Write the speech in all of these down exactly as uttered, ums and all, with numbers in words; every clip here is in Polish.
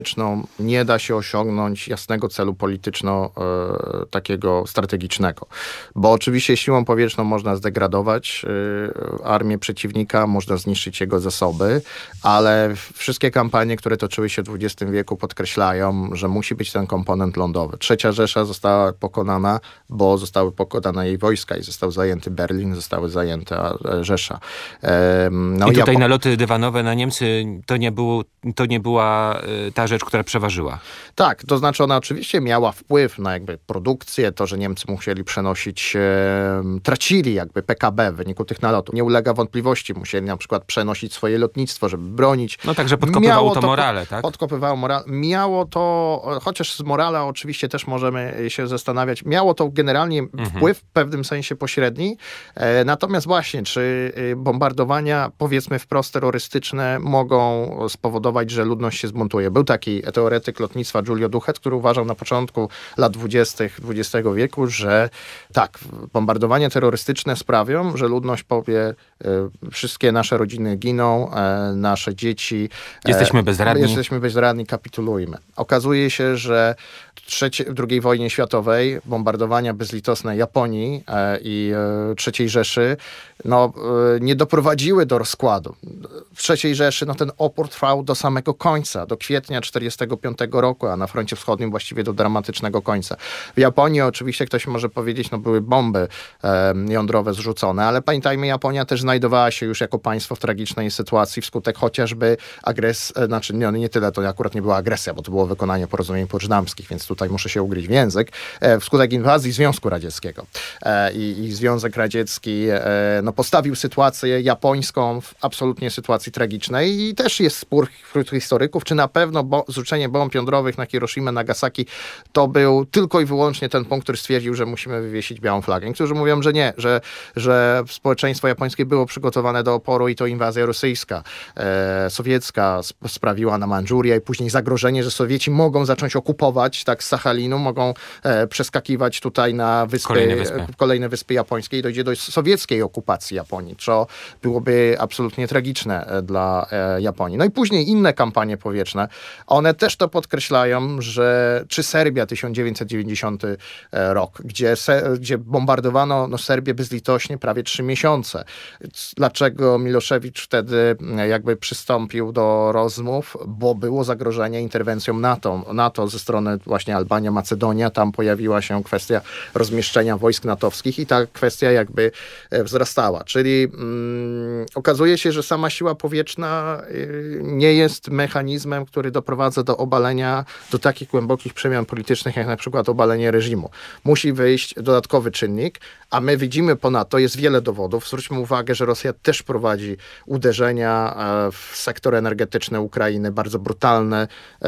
nie da się osiągnąć jasnego celu polityczno e, takiego strategicznego. Bo oczywiście siłą powietrzną można zdegradować e, armię przeciwnika, można zniszczyć jego zasoby, ale wszystkie kampanie, które toczyły się w dwudziestym wieku, podkreślają, że musi być ten komponent lądowy. Trzecia Rzesza została pokonana, bo zostały pokonane jej wojska i został zajęty Berlin, zostały zajęte Rzesza. E, no I tutaj Japo- naloty dywanowe na Niemcy to nie, było, to nie była e, ta rzecz, która przeważyła. Tak, to znaczy ona oczywiście miała wpływ na jakby produkcję, to, że Niemcy musieli przenosić, e, tracili jakby P K B w wyniku tych nalotów. Nie ulega wątpliwości, musieli na przykład przenosić swoje lotnictwo, żeby bronić. No także podkopywało Miało to morale, tak? Podkopywało morale. Miało to, chociaż z morala oczywiście też możemy się zastanawiać, miało to generalnie Mhm. wpływ w pewnym sensie pośredni, e, natomiast właśnie, czy bombardowania, powiedzmy wprost terrorystyczne, mogą spowodować, że ludność się zbuntuje. Był taki teoretyk lotnictwa Giulio Doucet, który uważał na początku lat dwudziestych dwudziestego wieku, że tak, bombardowania terrorystyczne sprawią, że ludność powie, e, wszystkie nasze rodziny giną, e, nasze dzieci... E, Jesteśmy bezradni. Jesteśmy bezradni, kapitulujmy. Okazuje się, że trzecie, w drugiej wojnie światowej bombardowania bezlitosne Japonii e, i e, trzeciej Rzeszy no, e, nie doprowadziły do rozkładu. W trzeciej Rzeszy no, ten opór trwał do samego końca, do kwietnia czterdziestego piątego roku, a na froncie wschodnim właściwie do dramatycznego końca. W Japonii oczywiście ktoś może powiedzieć, no były bomby e, jądrowe zrzucone, ale pamiętajmy, Japonia też znajdowała się już jako państwo w tragicznej sytuacji wskutek chociażby agresji, e, znaczy nie, nie tyle to akurat nie była agresja, bo to było wykonanie porozumień poczdamskich, więc tutaj muszę się ugryźć w język, e, wskutek inwazji Związku Radzieckiego. E, i, I Związek Radziecki e, no, postawił sytuację japońską w absolutnie sytuacji tragicznej i też jest spór wśród historyków, czy na pewno bo, zrzucenie bomb jądrowych na Hiroshima, Nagasaki to był tylko i wyłącznie ten punkt, który stwierdził, że musimy wywiesić białą flagę. Niektórzy mówią, że nie, że, że społeczeństwo japońskie było przygotowane do oporu i to inwazja rosyjska, e, sowiecka sp- sprawiła na Mandżurię i później zagrożenie, że Sowieci mogą zacząć okupować tak z Sachalinu, mogą e, przeskakiwać tutaj na wyspy, Kolejne wyspy. e, kolejne wyspy japońskie i dojdzie do sowieckiej okupacji Japonii, co byłoby absolutnie tragiczne e, dla e, Japonii. No i później inne kampanie powietrzne, one też to podkreślają, że czy Serbia tysiąc dziewięćset dziewięćdziesiąty rok, gdzie, se, gdzie bombardowano no, Serbię bezlitośnie prawie trzy miesiące. Dlaczego Milošević wtedy jakby przystąpił do rozmów? Bo było zagrożenie interwencją NATO. NATO ze strony właśnie Albania, Macedonia, tam pojawiła się kwestia rozmieszczenia wojsk natowskich i ta kwestia jakby wzrastała. Czyli mm, okazuje się, że sama siła powietrzna y, nie jest mechanizmem, który doprowadza do obalenia, do takich głębokich przemian politycznych, jak na przykład obalenie reżimu. Musi wyjść dodatkowy czynnik, a my widzimy ponadto, jest wiele dowodów. Zwróćmy uwagę, że Rosja też prowadzi uderzenia w sektor energetyczny Ukrainy, bardzo brutalne.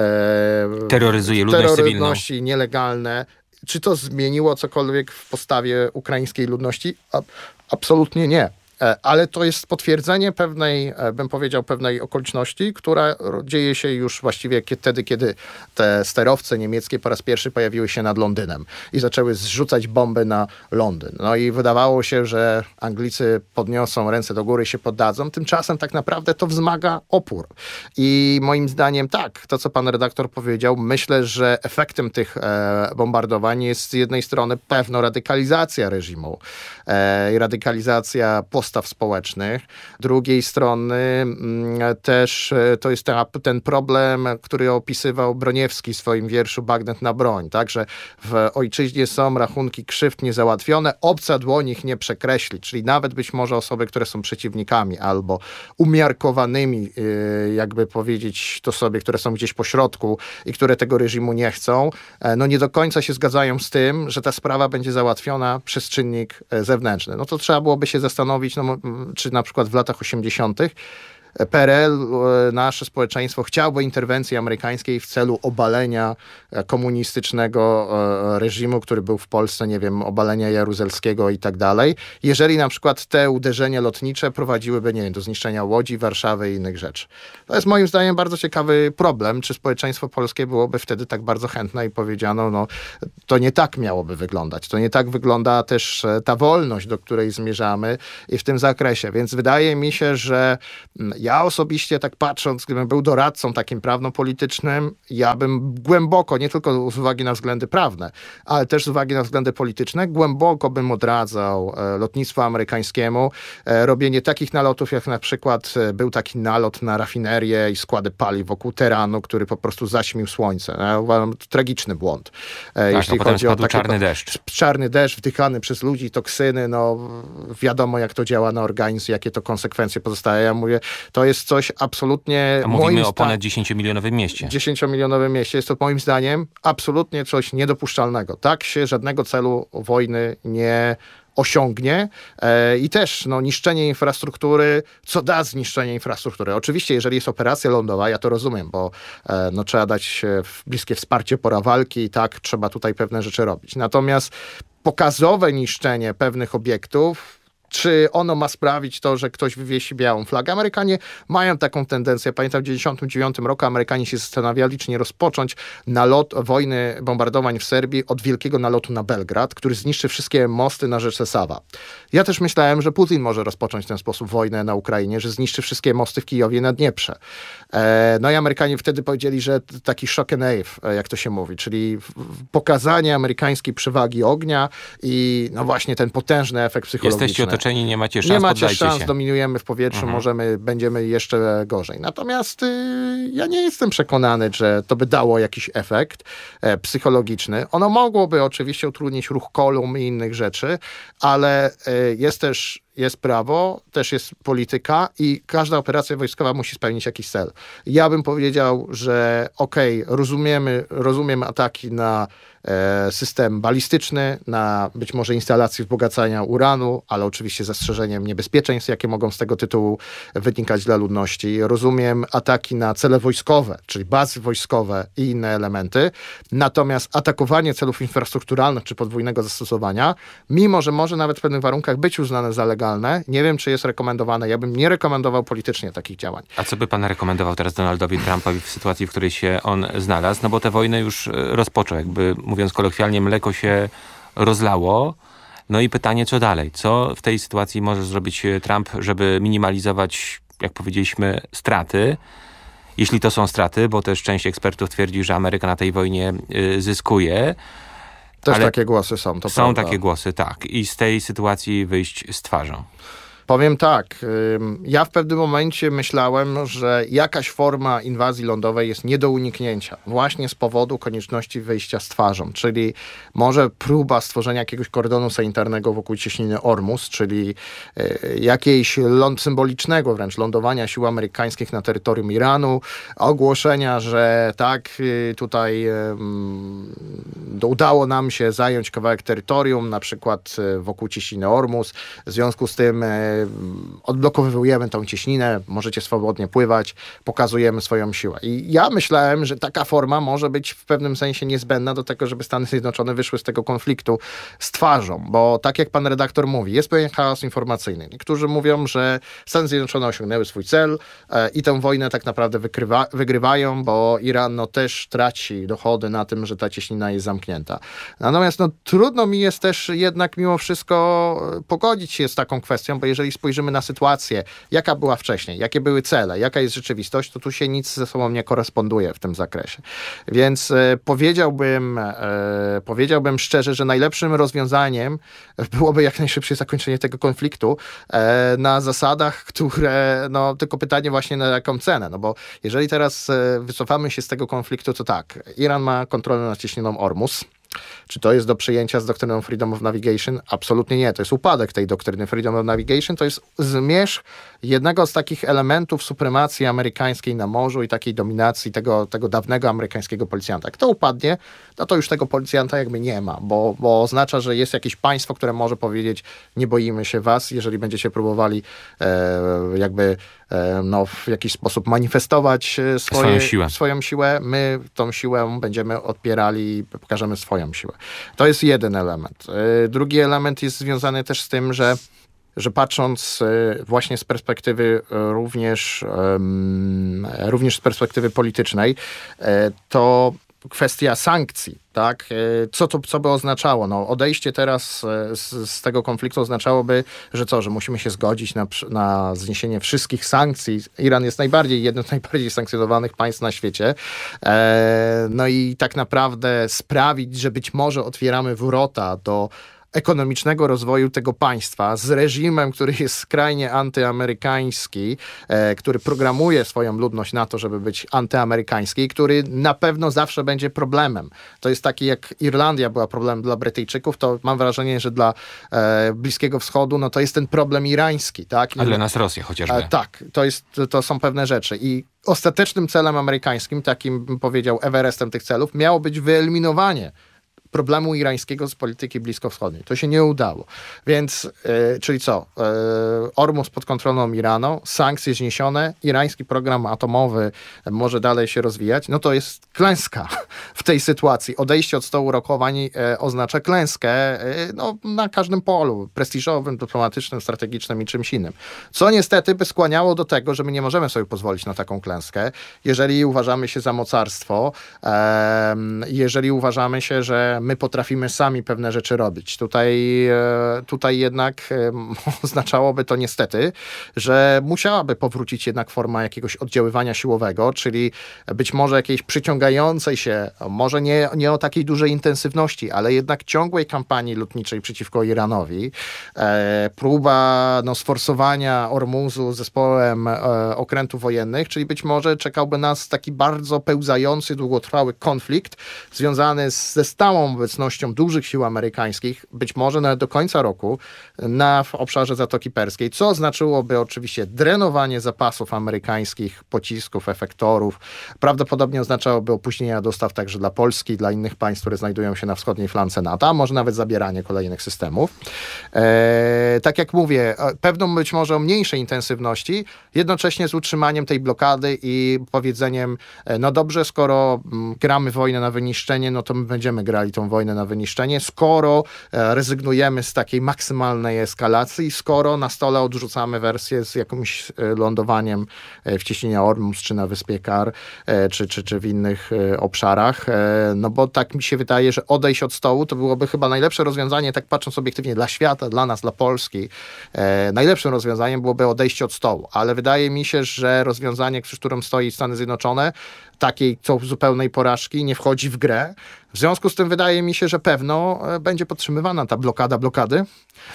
E, Terroryzuje ludność cywilną. Nielegalne. Czy to zmieniło cokolwiek w postawie ukraińskiej ludności? A, absolutnie nie. Ale to jest potwierdzenie pewnej, bym powiedział, pewnej okoliczności, która dzieje się już właściwie wtedy, kiedy te sterowce niemieckie po raz pierwszy pojawiły się nad Londynem i zaczęły zrzucać bomby na Londyn. No i wydawało się, że Anglicy podniosą ręce do góry i się poddadzą. Tymczasem tak naprawdę to wzmaga opór. I moim zdaniem tak, to co pan redaktor powiedział, myślę, że efektem tych e, bombardowań jest z jednej strony pewna radykalizacja reżimu e, i radykalizacja post postaw społecznych. Z drugiej strony m, też to jest ta, ten problem, który opisywał Broniewski w swoim wierszu Bagnet na broń, tak, że w ojczyźnie są rachunki krzywd niezałatwione, obca dłoń ich nie przekreśli, czyli nawet być może osoby, które są przeciwnikami albo umiarkowanymi, yy, jakby powiedzieć to sobie, które są gdzieś po środku i które tego reżimu nie chcą, no nie do końca się zgadzają z tym, że ta sprawa będzie załatwiona przez czynnik zewnętrzny. No to trzeba byłoby się zastanowić, no, czy na przykład w latach osiemdziesiątych P R L, nasze społeczeństwo chciałoby interwencji amerykańskiej w celu obalenia komunistycznego reżimu, który był w Polsce, nie wiem, obalenia Jaruzelskiego i tak dalej. Jeżeli na przykład te uderzenia lotnicze prowadziłyby, nie wiem, do zniszczenia Łodzi, Warszawy i innych rzeczy. To jest moim zdaniem bardzo ciekawy problem, czy społeczeństwo polskie byłoby wtedy tak bardzo chętne i powiedziano, no to nie tak miałoby wyglądać. To nie tak wygląda też ta wolność, do której zmierzamy i w tym zakresie. Więc wydaje mi się, że Ja osobiście tak patrząc, gdybym był doradcą takim prawno-politycznym, ja bym głęboko, nie tylko z uwagi na względy prawne, ale też z uwagi na względy polityczne, głęboko bym odradzał e, lotnictwu amerykańskiemu e, robienie takich nalotów, jak na przykład e, był taki nalot na rafinerię i składy paliw wokół Teheranu, który po prostu zaćmił słońce. Ja uważam, to tragiczny błąd. E, tak, jeśli a potem chodzi o takie, czarny deszcz. Czarny deszcz wdychany przez ludzi, toksyny, no wiadomo jak to działa na organizm, jakie to konsekwencje pozostaje. Ja mówię, to jest coś absolutnie... A mówimy moim o ponad dziesięciomilionowym mieście. dziesięciomilionowym mieście. Jest to moim zdaniem absolutnie coś niedopuszczalnego. Tak się żadnego celu wojny nie osiągnie e, i też no, niszczenie infrastruktury, co da zniszczenie infrastruktury. Oczywiście, jeżeli jest operacja lądowa, ja to rozumiem, bo e, no, trzeba dać e, bliskie wsparcie pora walki i tak trzeba tutaj pewne rzeczy robić. Natomiast pokazowe niszczenie pewnych obiektów, czy ono ma sprawić to, że ktoś wywiesi białą flagę? Amerykanie mają taką tendencję. Pamiętam w dziewięćdziesiątym dziewiątym roku Amerykanie się zastanawiali, czy nie rozpocząć nalot wojny bombardowań w Serbii od wielkiego nalotu na Belgrad, który zniszczy wszystkie mosty na rzece Sawa. Ja też myślałem, że Putin może rozpocząć w ten sposób wojnę na Ukrainie, że zniszczy wszystkie mosty w Kijowie na Dnieprze. E, no i Amerykanie wtedy powiedzieli, że taki shock and awe, jak to się mówi, czyli pokazanie amerykańskiej przewagi ognia i no właśnie ten potężny efekt psychologiczny. Jesteście otoczeni, nie macie szans, nie macie szans, się. dominujemy w powietrzu, mhm. możemy, będziemy jeszcze gorzej. Natomiast y, ja nie jestem przekonany, że to by dało jakiś efekt e, psychologiczny. Ono mogłoby oczywiście utrudnić ruch kolumn i innych rzeczy, ale y, jest też jest prawo, też jest polityka i każda operacja wojskowa musi spełnić jakiś cel. Ja bym powiedział, że okej, okay, rozumiemy, rozumiem ataki na e, system balistyczny, na być może instalacje wzbogacania uranu, ale oczywiście zastrzeżeniem niebezpieczeństw, jakie mogą z tego tytułu wynikać dla ludności. Rozumiem ataki na cele wojskowe, czyli bazy wojskowe i inne elementy. Natomiast atakowanie celów infrastrukturalnych czy podwójnego zastosowania, mimo że może nawet w pewnych warunkach być uznane za legalne, nie wiem, czy jest rekomendowane. Ja bym nie rekomendował politycznie takich działań. A co by pan rekomendował teraz Donaldowi Trumpowi w sytuacji, w której się on znalazł? No bo tę wojnę już rozpoczął, jakby mówiąc kolokwialnie, mleko się rozlało. No i pytanie, co dalej? Co w tej sytuacji może zrobić Trump, żeby minimalizować, jak powiedzieliśmy, straty? Jeśli to są straty, bo też część ekspertów twierdzi, że Ameryka na tej wojnie y, zyskuje. Też ale takie głosy są, to Są prawda. takie głosy, tak. I z tej sytuacji wyjść z twarzą. Powiem tak, ja w pewnym momencie myślałem, że jakaś forma inwazji lądowej jest nie do uniknięcia. Właśnie z powodu konieczności wyjścia z twarzą, czyli może próba stworzenia jakiegoś kordonu sanitarnego wokół cieśniny Ormus, czyli jakiejś ląd symbolicznego wręcz lądowania sił amerykańskich na terytorium Iranu, ogłoszenia, że tak, tutaj um, udało nam się zająć kawałek terytorium, na przykład wokół cieśniny Ormus, w związku z tym odblokowujemy tą cieśninę, możecie swobodnie pływać, pokazujemy swoją siłę. I ja myślałem, że taka forma może być w pewnym sensie niezbędna do tego, żeby Stany Zjednoczone wyszły z tego konfliktu z twarzą, bo tak jak pan redaktor mówi, jest pewien chaos informacyjny. Niektórzy mówią, że Stany Zjednoczone osiągnęły swój cel e, i tę wojnę tak naprawdę wykrywa, wygrywają, bo Iran no, też traci dochody na tym, że ta cieśnina jest zamknięta. Natomiast no, trudno mi jest też jednak mimo wszystko pogodzić się z taką kwestią, bo jeżeli spojrzymy na sytuację, jaka była wcześniej, jakie były cele, jaka jest rzeczywistość, to tu się nic ze sobą nie koresponduje w tym zakresie. Więc e, powiedziałbym, e, powiedziałbym szczerze, że najlepszym rozwiązaniem byłoby jak najszybsze zakończenie tego konfliktu e, na zasadach, które, no tylko pytanie właśnie na jaką cenę, no bo jeżeli teraz e, wycofamy się z tego konfliktu, to tak, Iran ma kontrolę nad cieśniną Ormus. Czy to jest do przyjęcia z doktryną Freedom of Navigation? Absolutnie nie. To jest upadek tej doktryny Freedom of Navigation. To jest zmierzch jednego z takich elementów supremacji amerykańskiej na morzu i takiej dominacji tego, tego dawnego amerykańskiego policjanta. Jak to upadnie, no to już tego policjanta jakby nie ma, bo, bo oznacza, że jest jakieś państwo, które może powiedzieć, nie boimy się was, jeżeli będziecie próbowali e, jakby e, no, w jakiś sposób manifestować swoje, swoją siłę. swoją siłę. My tą siłę będziemy odpierali i pokażemy swoją siłę. To jest jeden element. Drugi element jest związany też z tym, że, że patrząc właśnie z perspektywy również, również z perspektywy politycznej, to kwestia sankcji, tak? Co to co by oznaczało? No, odejście teraz z, z tego konfliktu oznaczałoby, że co, że musimy się zgodzić na, na zniesienie wszystkich sankcji. Iran jest najbardziej, jednym z najbardziej sankcjonowanych państw na świecie. E, no i tak naprawdę sprawić, że być może otwieramy wrota do ekonomicznego rozwoju tego państwa z reżimem, który jest skrajnie antyamerykański, e, który programuje swoją ludność na to, żeby być antyamerykański, który na pewno zawsze będzie problemem. To jest taki, jak Irlandia była problemem dla Brytyjczyków, to mam wrażenie, że dla e, Bliskiego Wschodu, no to jest ten problem irański, tak? A dla nas Rosja chociażby. E, tak, to, jest, to są pewne rzeczy i ostatecznym celem amerykańskim, takim bym powiedział Everestem tych celów, miało być wyeliminowanie problemu irańskiego z polityki bliskowschodniej. To się nie udało. Więc, e, czyli co? E, Ormus pod kontrolą Iranu, sankcje zniesione, irański program atomowy może dalej się rozwijać, no to jest klęska w tej sytuacji. Odejście od stołu rokowań e, oznacza klęskę e, no, na każdym polu, prestiżowym, dyplomatycznym, strategicznym i czymś innym. Co niestety by skłaniało do tego, że my nie możemy sobie pozwolić na taką klęskę, jeżeli uważamy się za mocarstwo, e, jeżeli uważamy się, że my potrafimy sami pewne rzeczy robić. Tutaj, tutaj jednak oznaczałoby to niestety, że musiałaby powrócić jednak forma jakiegoś oddziaływania siłowego, czyli być może jakiejś przyciągającej się, może nie, nie o takiej dużej intensywności, ale jednak ciągłej kampanii lotniczej przeciwko Iranowi. E, próba no, sforsowania Ormuzu zespołem e, okrętów wojennych, czyli być może czekałby nas taki bardzo pełzający, długotrwały konflikt związany z, ze stałą obecnością dużych sił amerykańskich, być może nawet do końca roku, na w obszarze Zatoki Perskiej, co znaczyłoby oczywiście drenowanie zapasów amerykańskich, pocisków, efektorów. Prawdopodobnie oznaczałoby opóźnienia dostaw także dla Polski, dla innych państw, które znajdują się na wschodniej flance NATO, a może nawet zabieranie kolejnych systemów. E, tak jak mówię, pewną być może o mniejszej intensywności, jednocześnie z utrzymaniem tej blokady i powiedzeniem, no dobrze, skoro gramy wojnę na wyniszczenie, no to my będziemy grali tą wojnę na wyniszczenie, skoro e, rezygnujemy z takiej maksymalnej eskalacji, skoro na stole odrzucamy wersję z jakimś e, lądowaniem e, w cieśninie Ormus, czy na wyspie Kar, e, czy, czy, czy w innych e, obszarach, e, no bo tak mi się wydaje, że odejść od stołu to byłoby chyba najlepsze rozwiązanie, tak patrząc obiektywnie dla świata, dla nas, dla Polski. E, najlepszym rozwiązaniem byłoby odejście od stołu, ale wydaje mi się, że rozwiązanie, przy którym stoi Stany Zjednoczone, takiej co zupełnej porażki nie wchodzi w grę. W związku z tym wydaje mi się, że pewno będzie podtrzymywana ta blokada blokady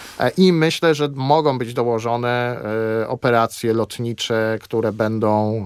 i myślę, że mogą być dołożone operacje lotnicze, które będą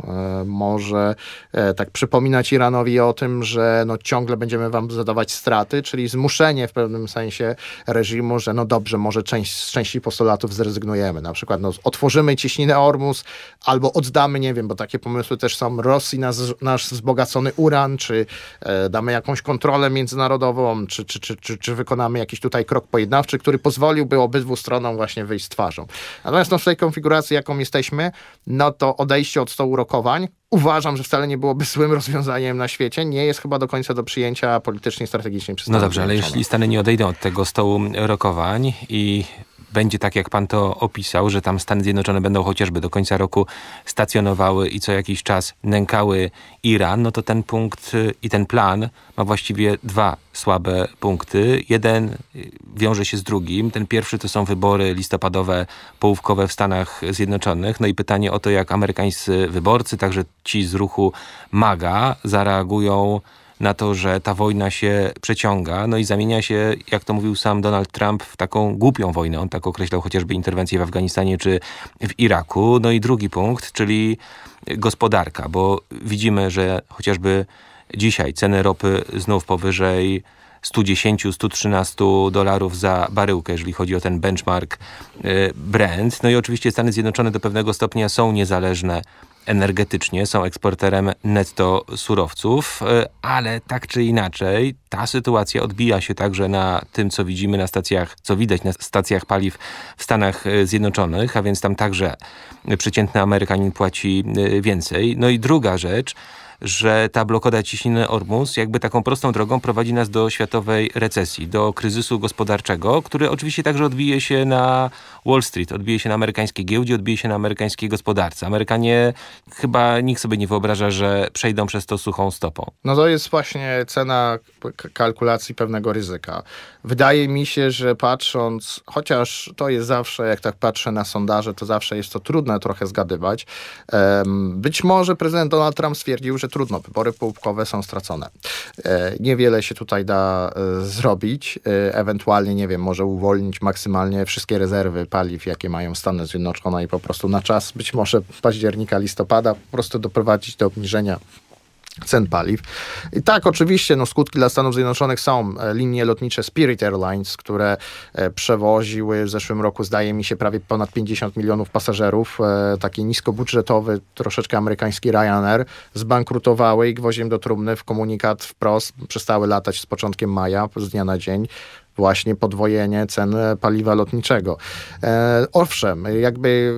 może tak przypominać Iranowi o tym, że no ciągle będziemy wam zadawać straty, czyli zmuszenie w pewnym sensie reżimu, że no dobrze, może część, z części postulatów zrezygnujemy. Na przykład no, otworzymy cieśninę Ormus albo oddamy, nie wiem, bo takie pomysły też są, Rosji nasz, nasz wzbogacony uran, czy e, damy jakąś kontrolę międzynarodową, czy, czy, czy, czy, czy wykonamy jakiś tutaj krok pojednawczy, który pozwoliłby obydwu stronom właśnie wyjść z twarzą. Natomiast no, w tej konfiguracji, jaką jesteśmy, no to odejście od stołu rokowań uważam, że wcale nie byłoby złym rozwiązaniem na świecie. Nie jest chyba do końca do przyjęcia politycznie i strategicznie przez No dobrze, ale jeśli Stany nie odejdą od tego stołu rokowań i będzie tak, jak pan to opisał, że tam Stany Zjednoczone będą chociażby do końca roku stacjonowały i co jakiś czas nękały Iran, no to ten punkt i ten plan ma właściwie dwa słabe punkty. Jeden wiąże się z drugim. Ten pierwszy to są wybory listopadowe, połówkowe w Stanach Zjednoczonych. No i pytanie o to, jak amerykańscy wyborcy, także ci z ruchu MAGA, zareagują na to, że ta wojna się przeciąga, no i zamienia się, jak to mówił sam Donald Trump, w taką głupią wojnę. On tak określał chociażby interwencję w Afganistanie czy w Iraku. No i drugi punkt, czyli gospodarka, bo widzimy, że chociażby dzisiaj ceny ropy znów powyżej sto dziesięć do stu trzynastu dolarów za baryłkę, jeżeli chodzi o ten benchmark Brent. No i oczywiście Stany Zjednoczone do pewnego stopnia są niezależne energetycznie, są eksporterem netto surowców, ale tak czy inaczej ta sytuacja odbija się także na tym, co widzimy na stacjach, co widać na stacjach paliw w Stanach Zjednoczonych, a więc tam także przeciętny Amerykanin płaci więcej. No i druga rzecz, że ta blokada ciśniny Ormus jakby taką prostą drogą prowadzi nas do światowej recesji, do kryzysu gospodarczego, który oczywiście także odbije się na Wall Street, odbije się na amerykańskiej giełdzie, odbije się na amerykańskiej gospodarce. Amerykanie chyba nikt sobie nie wyobraża, że przejdą przez to suchą stopą. No to jest właśnie cena k- kalkulacji pewnego ryzyka. Wydaje mi się, że patrząc, chociaż to jest zawsze, jak tak patrzę na sondaże, to zawsze jest to trudne trochę zgadywać. Um, być może prezydent Donald Trump stwierdził, że trudno, wybory połówkowe są stracone. E, niewiele się tutaj da e, zrobić. E, ewentualnie, nie wiem, może uwolnić maksymalnie wszystkie rezerwy paliw, jakie mają Stany Zjednoczone i po prostu na czas, być może października, listopada, po prostu doprowadzić do obniżenia cen paliw. I tak, oczywiście, no, skutki dla Stanów Zjednoczonych są. Linie lotnicze Spirit Airlines, które e, przewoziły w zeszłym roku, zdaje mi się, prawie ponad pięćdziesiąt milionów pasażerów, e, taki niskobudżetowy, troszeczkę amerykański Ryanair, zbankrutowały i gwoździem do trumny w komunikat wprost przestały latać z początkiem maja, z dnia na dzień. Właśnie podwojenie cen paliwa lotniczego. E, owszem, jakby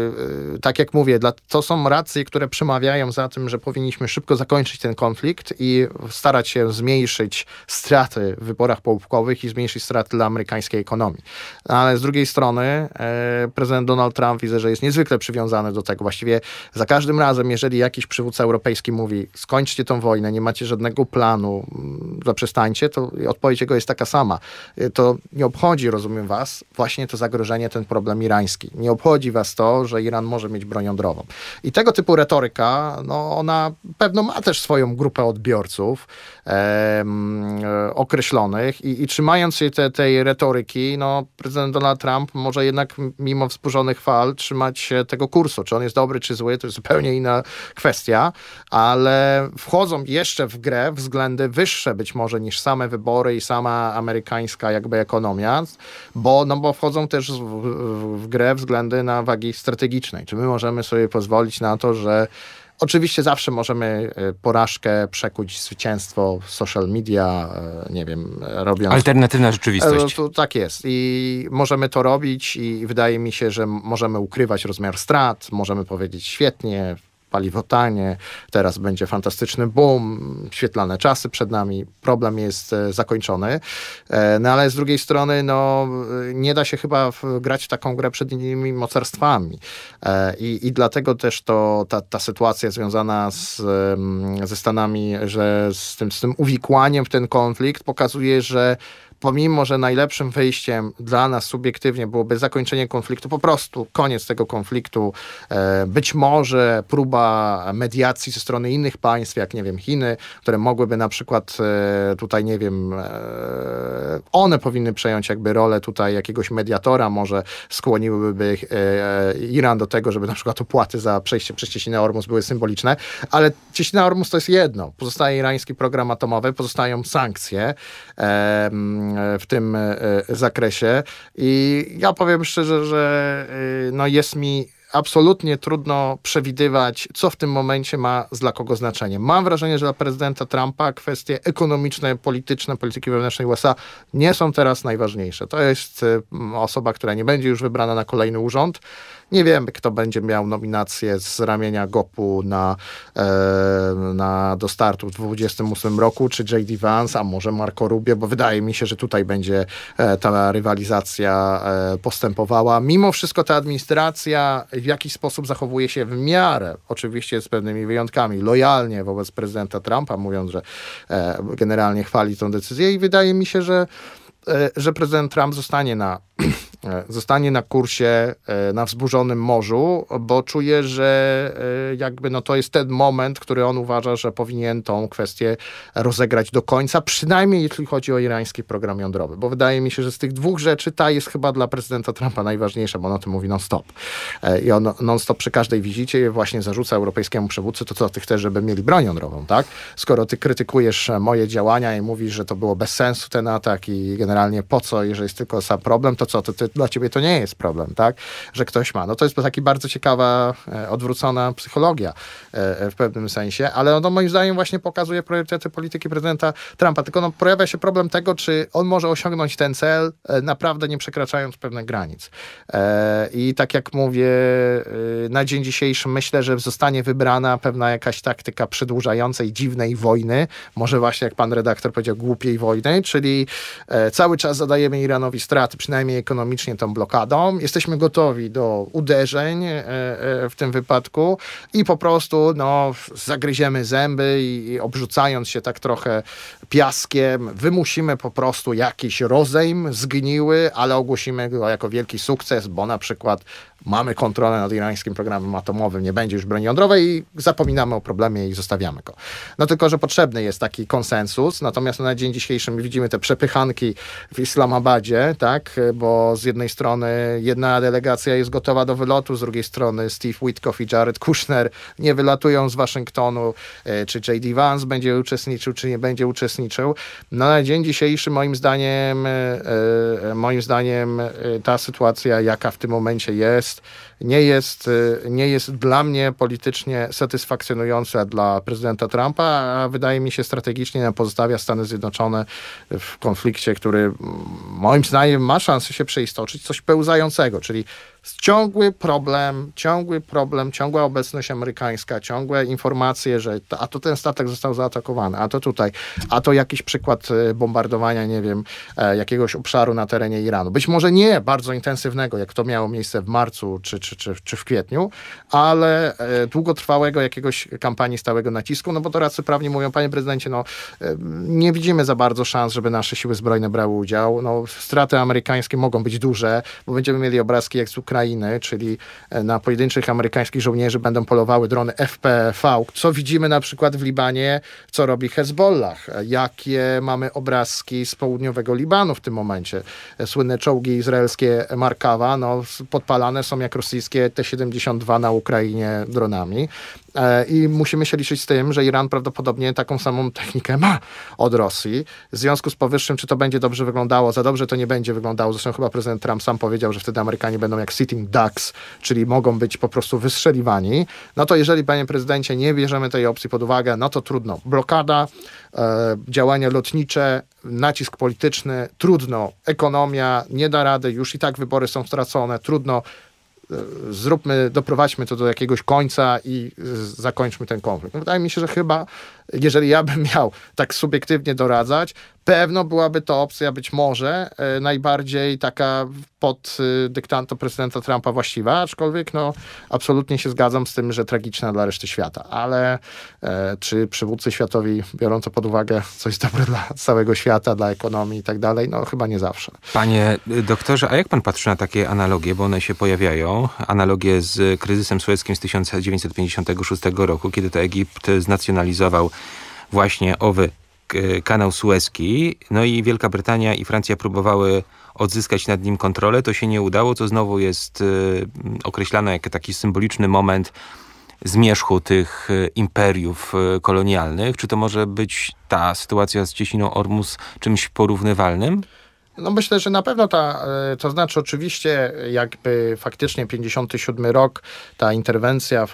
e, tak jak mówię, dla, to są racje, które przemawiają za tym, że powinniśmy szybko zakończyć ten konflikt i starać się zmniejszyć straty w wyborach połówkowych i zmniejszyć straty dla amerykańskiej ekonomii. Ale z drugiej strony e, prezydent Donald Trump, widzę, że jest niezwykle przywiązany do tego. Właściwie za każdym razem, jeżeli jakiś przywódca europejski mówi, skończcie tą wojnę, nie macie żadnego planu, zaprzestańcie, to odpowiedź jego jest taka sama. To nie obchodzi, rozumiem was, właśnie to zagrożenie, ten problem irański. Nie obchodzi was to, że Iran może mieć broń jądrową. I tego typu retoryka, no ona pewno ma też swoją grupę odbiorców e, określonych i, i trzymając się te, tej retoryki, no prezydent Donald Trump może jednak mimo wzburzonych fal trzymać się tego kursu. Czy on jest dobry, czy zły, to jest zupełnie inna kwestia, ale wchodzą jeszcze w grę względy wyższe być może niż same wybory i sama amerykańska jakby ekonomia, bo, no bo wchodzą też w, w, w grę względy na wagi strategicznej. Czy my możemy sobie pozwolić na to, że oczywiście zawsze możemy porażkę przekuć w zwycięstwo w social media, nie wiem, robiąc... Alternatywna rzeczywistość. To, tak jest. I możemy to robić i wydaje mi się, że możemy ukrywać rozmiar strat, możemy powiedzieć świetnie, paliwo tanie, teraz będzie fantastyczny boom, świetlane czasy przed nami, problem jest e, zakończony. E, no ale z drugiej strony no, nie da się chyba w, grać w taką grę przed innymi mocarstwami. E, i, I dlatego też to, ta, ta sytuacja związana z, um, ze Stanami, że z tym, z tym uwikłaniem w ten konflikt pokazuje, że pomimo, że najlepszym wyjściem dla nas subiektywnie byłoby zakończenie konfliktu, po prostu koniec tego konfliktu, e, być może próba mediacji ze strony innych państw, jak nie wiem, Chiny, które mogłyby na przykład e, tutaj, nie wiem, e, one powinny przejąć jakby rolę tutaj jakiegoś mediatora, może skłoniłyby e, Iran do tego, żeby na przykład opłaty za przejście przez cieśninę Ormus były symboliczne, ale cieśnina Ormus to jest jedno. Pozostaje irański program atomowy, pozostają sankcje, e, w tym zakresie i ja powiem szczerze, że no jest mi absolutnie trudno przewidywać, co w tym momencie ma dla kogo znaczenie. Mam wrażenie, że dla prezydenta Trumpa kwestie ekonomiczne, polityczne, polityki wewnętrznej U S A nie są teraz najważniejsze. To jest osoba, która nie będzie już wybrana na kolejny urząd. Nie wiem, kto będzie miał nominację z ramienia gopu na, e, na do startu w dwudziestym ósmym roku, czy J D Vance, a może Marco Rubio, bo wydaje mi się, że tutaj będzie e, ta rywalizacja e, postępowała. Mimo wszystko ta administracja w jakiś sposób zachowuje się w miarę, oczywiście z pewnymi wyjątkami, lojalnie wobec prezydenta Trumpa, mówiąc, że e, generalnie chwali tę decyzję i wydaje mi się, że, e, że prezydent Trump zostanie na zostanie na kursie, na wzburzonym morzu, bo czuje, że jakby no to jest ten moment, który on uważa, że powinien tą kwestię rozegrać do końca, przynajmniej jeśli chodzi o irański program jądrowy, bo wydaje mi się, że z tych dwóch rzeczy ta jest chyba dla prezydenta Trumpa najważniejsza, bo on o tym mówi non-stop. I on non-stop przy każdej wizycie właśnie zarzuca europejskiemu przywódcy, to co ty chcesz, żeby mieli broń jądrową, tak? Skoro ty krytykujesz moje działania i mówisz, że to było bez sensu ten atak i generalnie po co, jeżeli jest tylko sam problem, to co, to ty dla ciebie to nie jest problem, tak? Że ktoś ma. No to jest taki bardzo ciekawa, e, odwrócona psychologia e, w pewnym sensie, ale no, moim zdaniem właśnie pokazuje priorytety polityki prezydenta Trumpa. Tylko no, pojawia się problem tego, czy on może osiągnąć ten cel, e, naprawdę nie przekraczając pewnych granic. E, I tak jak mówię, e, na dzień dzisiejszy myślę, że zostanie wybrana pewna jakaś taktyka przedłużającej dziwnej wojny, może właśnie jak pan redaktor powiedział, głupiej wojny, czyli e, cały czas zadajemy Iranowi straty, przynajmniej ekonomicznie tą blokadą. Jesteśmy gotowi do uderzeń e, e, w tym wypadku i po prostu no, zagryziemy zęby i, i obrzucając się tak trochę piaskiem, wymusimy po prostu jakiś rozejm zgniły, ale ogłosimy go jako wielki sukces, bo na przykład mamy kontrolę nad irańskim programem atomowym, nie będzie już broni jądrowej i zapominamy o problemie i zostawiamy go. No tylko, że potrzebny jest taki konsensus, natomiast na dzień dzisiejszy my widzimy te przepychanki w Islamabadzie, tak, bo z jednej strony jedna delegacja jest gotowa do wylotu, z drugiej strony Steve Witkoff i Jared Kushner nie wylatują z Waszyngtonu, czy J D Vance będzie uczestniczył, czy nie będzie uczestniczył. No na dzień dzisiejszy moim zdaniem moim zdaniem ta sytuacja, jaka w tym momencie jest, nie jest, nie jest dla mnie politycznie satysfakcjonująca dla prezydenta Trumpa, a wydaje mi się strategicznie pozostawia Stany Zjednoczone w konflikcie, który moim zdaniem ma szansę się przeistoczyć, coś pełzającego, czyli ciągły problem, ciągły problem, ciągła obecność amerykańska, ciągłe informacje, że to, a to ten statek został zaatakowany, a to tutaj, a to jakiś przykład bombardowania, nie wiem, jakiegoś obszaru na terenie Iranu. Być może nie bardzo intensywnego, jak to miało miejsce w marcu czy, czy, czy, czy w kwietniu, ale długotrwałego jakiegoś kampanii stałego nacisku, no bo doradcy prawni mówią, panie prezydencie, no nie widzimy za bardzo szans, żeby nasze siły zbrojne brały udział. No, straty amerykańskie mogą być duże, bo będziemy mieli obrazki jak z Ukrainy, czyli na pojedynczych amerykańskich żołnierzy będą polowały drony F P V, co widzimy na przykład w Libanie, co robi Hezbollah, jakie mamy obrazki z południowego Libanu w tym momencie. Słynne czołgi izraelskie Markawa, no, podpalane są jak rosyjskie T siedemdziesiąt dwa na Ukrainie dronami. I musimy się liczyć z tym, że Iran prawdopodobnie taką samą technikę ma od Rosji. W związku z powyższym, czy to będzie dobrze wyglądało? Za dobrze to nie będzie wyglądało. Zresztą chyba prezydent Trump sam powiedział, że wtedy Amerykanie będą jak sitting ducks, czyli mogą być po prostu wystrzeliwani. No to jeżeli, panie prezydencie, nie bierzemy tej opcji pod uwagę, no to trudno. Blokada, e, działania lotnicze, nacisk polityczny, trudno. Ekonomia nie da rady, już i tak wybory są stracone, trudno. Zróbmy, doprowadźmy to do jakiegoś końca i zakończmy ten konflikt. No, wydaje mi się, że chyba, jeżeli ja bym miał tak subiektywnie doradzać, pewno byłaby to opcja być może e, najbardziej taka pod e, dyktando prezydenta Trumpa właściwa, aczkolwiek no absolutnie się zgadzam z tym, że tragiczna dla reszty świata. Ale e, czy przywódcy światowi biorą to pod uwagę, co jest dobre dla całego świata, dla ekonomii i tak dalej? No chyba nie zawsze. Panie doktorze, a jak pan patrzy na takie analogie, bo one się pojawiają, analogie z kryzysem sueskim z tysiąc dziewięćset pięćdziesiątego szóstego roku, kiedy to Egipt znacjonalizował właśnie owy kanał sueski, no i Wielka Brytania i Francja próbowały odzyskać nad nim kontrolę, to się nie udało, co znowu jest y, określane jako taki symboliczny moment zmierzchu tych y, imperiów y, kolonialnych. Czy to może być ta sytuacja z Cieśniną Ormus czymś porównywalnym? No myślę, że na pewno ta, to znaczy oczywiście jakby faktycznie pięćdziesiąty siódmy rok, ta interwencja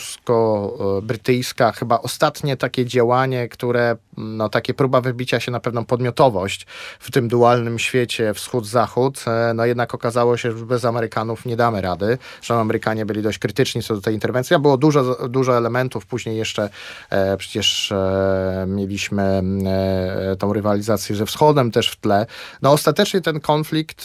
francusko-brytyjska, chyba ostatnie takie działanie, które, no takie próba wybicia się na pewną podmiotowość w tym dualnym świecie wschód-zachód, no jednak okazało się, że bez Amerykanów nie damy rady, że Amerykanie byli dość krytyczni co do tej interwencji, a było dużo, dużo elementów, później jeszcze e, przecież e, mieliśmy e, tą rywalizację ze wschodem też w tle. No ostatecznie ten konflikt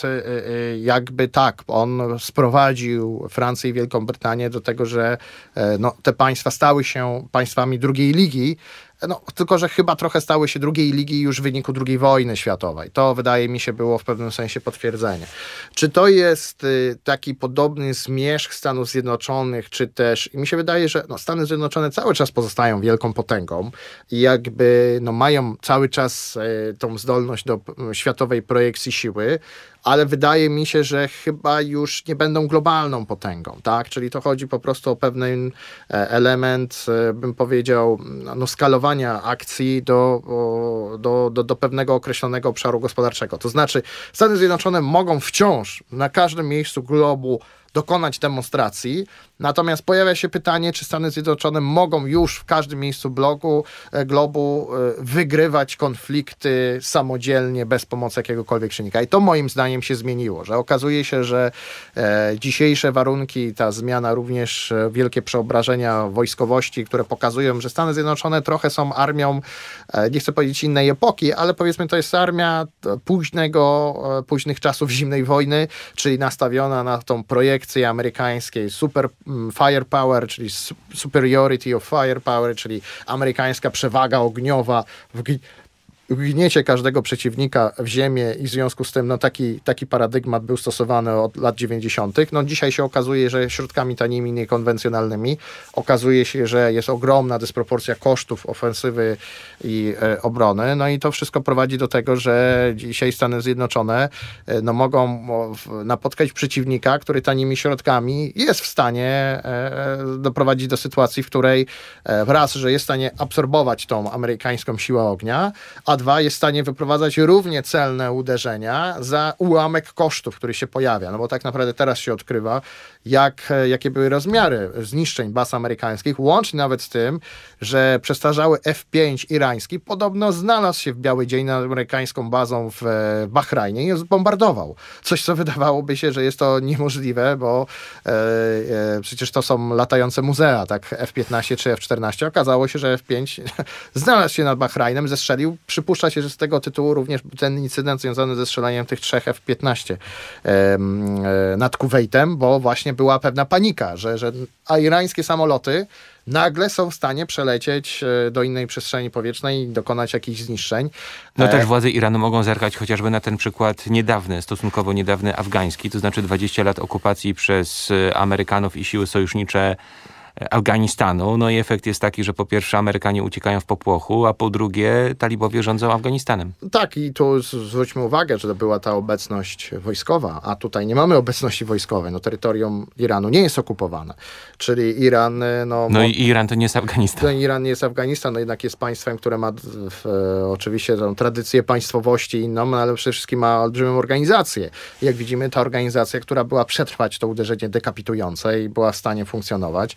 jakby tak, on sprowadził Francję i Wielką Brytanię do tego, że no, te państwa stały się państwami drugiej ligi, no, tylko że chyba trochę stały się drugiej ligi już w wyniku drugiej wojny światowej. To wydaje mi się było w pewnym sensie potwierdzenie. Czy to jest y, taki podobny zmierzch Stanów Zjednoczonych, czy też, i mi się wydaje, że no, Stany Zjednoczone cały czas pozostają wielką potęgą i jakby no, mają cały czas y, tą zdolność do y, światowej projekcji siły, ale wydaje mi się, że chyba już nie będą globalną potęgą, tak? Czyli to chodzi po prostu o pewien element, bym powiedział, no, skalowania limitowania akcji do, do, do, do pewnego określonego obszaru gospodarczego. To znaczy Stany Zjednoczone mogą wciąż na każdym miejscu globu dokonać demonstracji, natomiast pojawia się pytanie, czy Stany Zjednoczone mogą już w każdym miejscu bloku, globu wygrywać konflikty samodzielnie, bez pomocy jakiegokolwiek czynnika. I to moim zdaniem się zmieniło, że okazuje się, że e, dzisiejsze warunki, ta zmiana, również wielkie przeobrażenia wojskowości, które pokazują, że Stany Zjednoczone trochę są armią, e, nie chcę powiedzieć innej epoki, ale powiedzmy to jest armia późnego, e, późnych czasów zimnej wojny, czyli nastawiona na tą projekcję amerykańskiej super firepower, czyli superiority of firepower, czyli amerykańska przewaga ogniowa w gniecie każdego przeciwnika w ziemię i w związku z tym no, taki, taki paradygmat był stosowany od lat dziewięćdziesiątych. No, dzisiaj się okazuje, że środkami tanimi, niekonwencjonalnymi okazuje się, że jest ogromna dysproporcja kosztów ofensywy i e, obrony. No i to wszystko prowadzi do tego, że dzisiaj Stany Zjednoczone e, no, mogą w, napotkać przeciwnika, który tanimi środkami jest w stanie e, doprowadzić do sytuacji, w której e, raz, że jest w stanie absorbować tą amerykańską siłę ognia, a dwa, jest w stanie wyprowadzać równie celne uderzenia za ułamek kosztów, który się pojawia. No bo tak naprawdę teraz się odkrywa, jak, jakie były rozmiary zniszczeń baz amerykańskich, łącznie nawet z tym, że przestarzały F pięć irański podobno znalazł się w biały dzień nad amerykańską bazą w Bahrajnie i ją zbombardował. Coś, co wydawałoby się, że jest to niemożliwe, bo e, e, przecież to są latające muzea, tak F piętnaście czy F czternaście. Okazało się, że F pięć znalazł się nad Bahrajnem, zestrzelił. Przypuszcza się, że z tego tytułu również ten incydent związany ze strzelaniem tych trzech F piętnaście e, e, nad Kuwejtem, bo właśnie była pewna panika, że, że a irańskie samoloty nagle są w stanie przelecieć do innej przestrzeni powietrznej i dokonać jakichś zniszczeń. No też władze Iranu mogą zerkać chociażby na ten przykład niedawny, stosunkowo niedawny afgański, to znaczy dwadzieścia lat okupacji przez Amerykanów i siły sojusznicze Afganistanu. No i efekt jest taki, że po pierwsze Amerykanie uciekają w popłochu, a po drugie talibowie rządzą Afganistanem. Tak, i tu zwróćmy uwagę, że to była ta obecność wojskowa, a tutaj nie mamy obecności wojskowej. No terytorium Iranu nie jest okupowane. Czyli Iran... No, no i Iran to nie jest Afganistan. No Iran nie jest Afganistan, no jednak jest państwem, które ma w, oczywiście tą tradycję państwowości inną, no, ale przede wszystkim ma olbrzymią organizację. Jak widzimy, ta organizacja, która była przetrwać to uderzenie dekapitujące i była w stanie funkcjonować.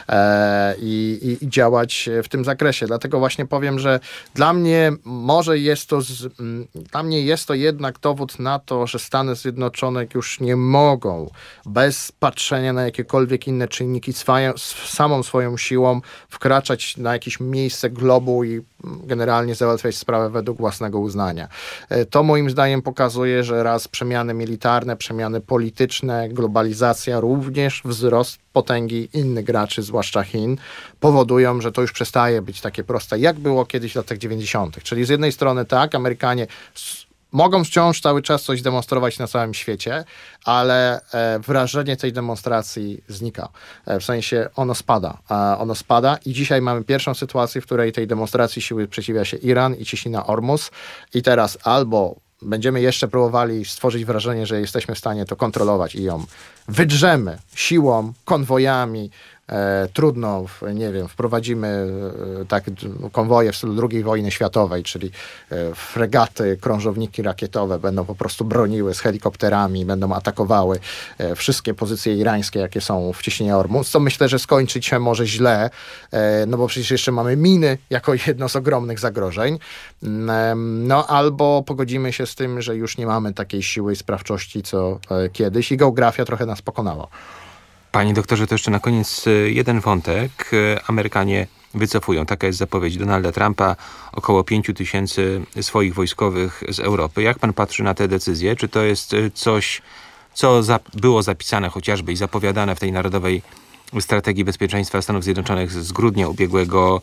I, i, i działać w tym zakresie. Dlatego właśnie powiem, że dla mnie może jest to, z, dla mnie jest to jednak dowód na to, że Stany Zjednoczone już nie mogą bez patrzenia na jakiekolwiek inne czynniki swoją, samą swoją siłą wkraczać na jakieś miejsce globu i generalnie załatwiać sprawę według własnego uznania. To moim zdaniem pokazuje, że raz przemiany militarne, przemiany polityczne, globalizacja, również wzrost potęgi innych graczy, zwłaszcza Chin, powodują, że to już przestaje być takie proste, jak było kiedyś w latach dziewięćdziesiątych. Czyli z jednej strony tak, Amerykanie mogą wciąż cały czas coś demonstrować na całym świecie, ale e, wrażenie tej demonstracji znika. E, w sensie ono spada. E, ono spada i dzisiaj mamy pierwszą sytuację, w której tej demonstracji siły przeciwia się Iran i ciśnina Ormus i teraz albo będziemy jeszcze próbowali stworzyć wrażenie, że jesteśmy w stanie to kontrolować i ją wydrzemy siłą, konwojami, E, trudno, nie wiem, wprowadzimy e, tak konwoje w stylu drugiej wojny światowej, czyli e, fregaty, krążowniki rakietowe będą po prostu broniły z helikopterami, będą atakowały e, wszystkie pozycje irańskie, jakie są w ciśnieniu Ormus, co myślę, że skończyć się może źle, e, no bo przecież jeszcze mamy miny jako jedno z ogromnych zagrożeń, e, no albo pogodzimy się z tym, że już nie mamy takiej siły i sprawczości, co e, kiedyś i geografia trochę nas pokonała. Panie doktorze, to jeszcze na koniec jeden wątek. Amerykanie wycofują, taka jest zapowiedź Donalda Trumpa, około pięciu tysięcy swoich wojskowych z Europy. Jak pan patrzy na te decyzje? Czy to jest coś, co za, było zapisane chociażby i zapowiadane w tej Narodowej Strategii Bezpieczeństwa Stanów Zjednoczonych z grudnia ubiegłego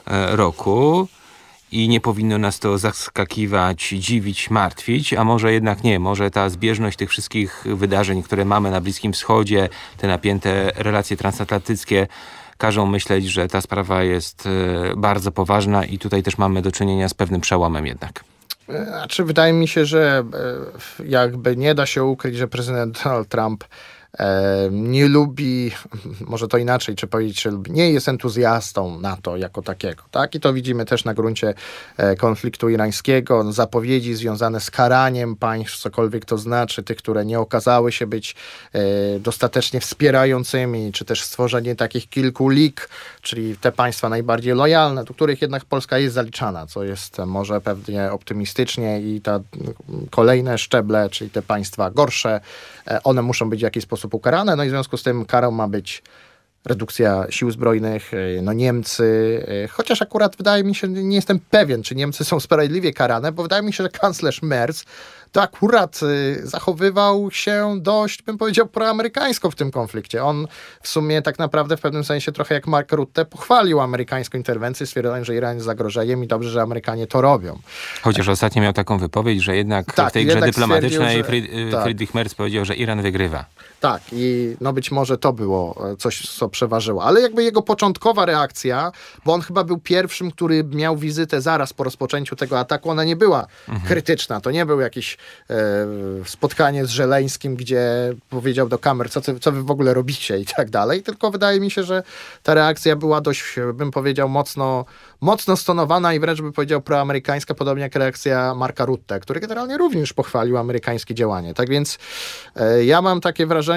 roku? I nie powinno nas to zaskakiwać, dziwić, martwić, a może jednak nie. Może ta zbieżność tych wszystkich wydarzeń, które mamy na Bliskim Wschodzie, te napięte relacje transatlantyckie, każą myśleć, że ta sprawa jest bardzo poważna i tutaj też mamy do czynienia z pewnym przełomem jednak. Znaczy, wydaje mi się, że jakby nie da się ukryć, że prezydent Donald Trump e, nie lubi, może to inaczej, czy powiedzieć, że lubi, nie jest entuzjastą NATO jako takiego, tak? I to widzimy też na gruncie e, konfliktu irańskiego, zapowiedzi związane z karaniem państw, cokolwiek to znaczy, tych, które nie okazały się być e, dostatecznie wspierającymi, czy też stworzenie takich kilku lig, czyli te państwa najbardziej lojalne, do których jednak Polska jest zaliczana, co jest może pewnie optymistycznie i ta kolejne szczeble, czyli te państwa gorsze, one muszą być w jakiś sposób ukarane, no i w związku z tym karą ma być redukcja sił zbrojnych, no Niemcy, chociaż akurat wydaje mi się, nie jestem pewien, czy Niemcy są sprawiedliwie karane, bo wydaje mi się, że kanclerz Merz to akurat zachowywał się dość, bym powiedział, proamerykańsko w tym konflikcie. On w sumie tak naprawdę w pewnym sensie trochę jak Mark Rutte pochwalił amerykańską interwencję, stwierdzając, że Iran jest zagrożeniem i dobrze, że Amerykanie to robią. Chociaż tak. Ostatnio miał taką wypowiedź, że jednak tak, w tej grze dyplomatycznej Fried- tak. Friedrich Merz powiedział, że Iran wygrywa. Tak, i no być może to było coś, co przeważyło, ale jakby jego początkowa reakcja, bo on chyba był pierwszym, który miał wizytę zaraz po rozpoczęciu tego ataku, ona nie była mhm. krytyczna, to nie był jakiś e, spotkanie z Żeleńskim, gdzie powiedział do kamer, co, co wy w ogóle robicie i tak dalej, tylko wydaje mi się, że ta reakcja była dość, bym powiedział, mocno, mocno stonowana i wręcz bym powiedział proamerykańska, podobnie jak reakcja Marka Rutte, który generalnie również pochwalił amerykańskie działanie. Tak więc e, ja mam takie wrażenie,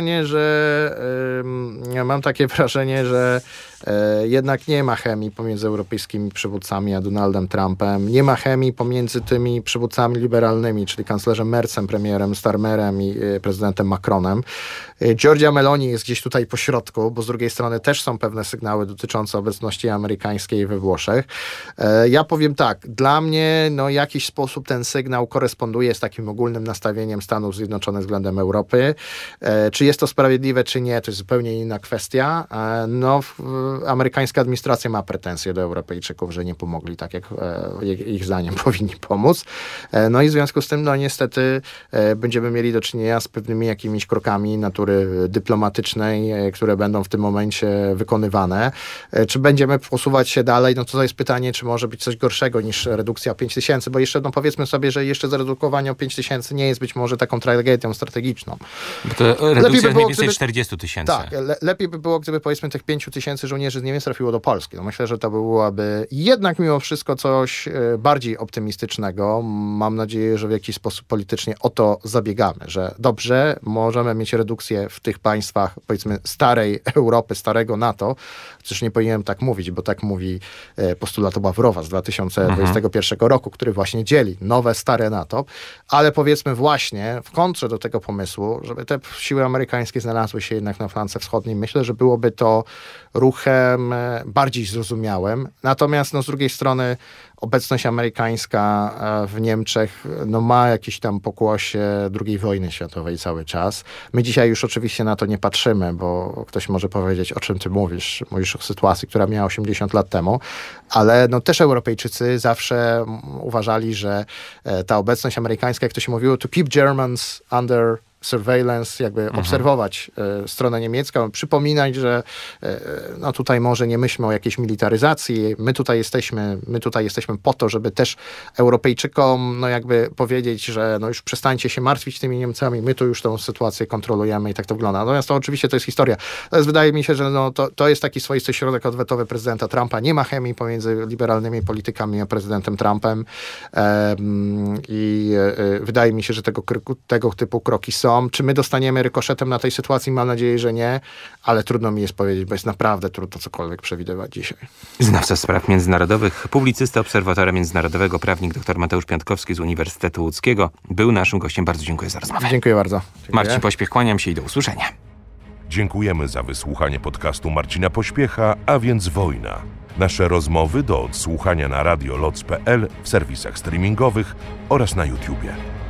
że e, mam takie wrażenie, że e, jednak nie ma chemii pomiędzy europejskimi przywódcami a Donaldem Trumpem. Nie ma chemii pomiędzy tymi przywódcami liberalnymi, czyli kanclerzem Merzem, premierem Starmerem i e, prezydentem Macronem. E, Giorgia Meloni jest gdzieś tutaj po środku, bo z drugiej strony też są pewne sygnały dotyczące obecności amerykańskiej we Włoszech. E, ja powiem tak, dla mnie no, w jakiś sposób ten sygnał koresponduje z takim ogólnym nastawieniem Stanów Zjednoczonych względem Europy. E, czy jest to sprawiedliwe, czy nie, to jest zupełnie inna kwestia. E, no, w, amerykańska administracja ma pretensje do Europejczyków, że nie pomogli tak, jak e, ich zdaniem powinni pomóc. E, no i w związku z tym, no niestety e, będziemy mieli do czynienia z pewnymi jakimiś krokami natury dyplomatycznej, e, które będą w tym momencie wykonywane. E, czy będziemy posuwać się dalej? No to, to jest pytanie, czy może być coś gorszego niż redukcja o pięć tysięcy, bo jeszcze, no powiedzmy sobie, że jeszcze zredukowanie o pięć tysięcy nie jest być może taką tragedią strategiczną. Bo to redukcja jest mniej więcej czterdzieści tysięcy. Tak, le, lepiej by było, gdyby powiedzmy tych pięć tysięcy żołnierzy z Niemiec trafiło do Polski. No myślę, że to byłoby jednak mimo wszystko coś bardziej optymistycznego. Mam nadzieję, że w jakiś sposób politycznie o to zabiegamy, że dobrze, możemy mieć redukcję w tych państwach, powiedzmy, starej Europy, starego NATO. Chociaż nie powinienem tak mówić, bo tak mówi postulat Ławrowa z dwa tysiące dwudziestego pierwszego mhm. roku, który właśnie dzieli nowe, stare NATO, ale powiedzmy właśnie w kontrze do tego pomysłu, żeby te siły amerykańskie znalazły się jednak na flance wschodniej, myślę, że byłoby to ruchem bardziej zrozumiałym. Natomiast no, z drugiej strony obecność amerykańska w Niemczech no, ma jakieś tam pokłosie drugiej wojny światowej cały czas. My dzisiaj już oczywiście na to nie patrzymy, bo ktoś może powiedzieć, o czym ty mówisz. Mówisz o sytuacji, która miała osiemdziesiąt lat temu, ale no, też Europejczycy zawsze uważali, że ta obecność amerykańska, jak to się mówiło, to keep Germans under surveillance, jakby mhm. obserwować e, stronę niemiecką, przypominać, że e, no tutaj może nie myślmy o jakiejś militaryzacji, my tutaj jesteśmy, my tutaj jesteśmy po to, żeby też Europejczykom no jakby powiedzieć, że no już przestańcie się martwić tymi Niemcami, my tu już tą sytuację kontrolujemy i tak to wygląda. Natomiast to oczywiście to jest historia. Natomiast wydaje mi się, że no to, to jest taki swoisty środek odwetowy prezydenta Trumpa. Nie ma chemii pomiędzy liberalnymi politykami a prezydentem Trumpem e, i e, wydaje mi się, że tego, tego typu kroki są. Czy my dostaniemy rykoszetem na tej sytuacji? Mam nadzieję, że nie, ale trudno mi jest powiedzieć, bo jest naprawdę trudno cokolwiek przewidywać dzisiaj. Znawca spraw międzynarodowych, publicysta Obserwatora Międzynarodowego, prawnik dr Mateusz Piątkowski z Uniwersytetu Łódzkiego był naszym gościem. Bardzo dziękuję za rozmowę. Dziękuję bardzo. Dziękuję. Marcin Pośpiech, kłaniam się i do usłyszenia. Dziękujemy za wysłuchanie podcastu Marcina Pośpiecha, a więc Wojna. Nasze rozmowy do odsłuchania na radio loc kropka p l, w serwisach streamingowych oraz na YouTubie.